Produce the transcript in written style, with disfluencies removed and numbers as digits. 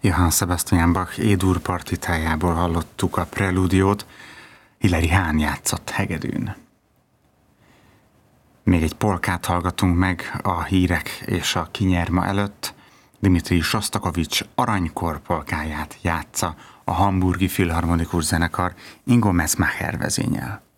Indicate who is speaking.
Speaker 1: Johann Sebastian Bach E-dur partitájából hallottuk a prelúdiót, Hilary Hahn játszott hegedűn. Még egy polkát hallgatunk meg a hírek és a kinyerma előtt. Dmitrij Sostakovics Aranykor polkáját játsza a Hamburgi Filharmonikus Zenekar Ingo Messmacher vezényel.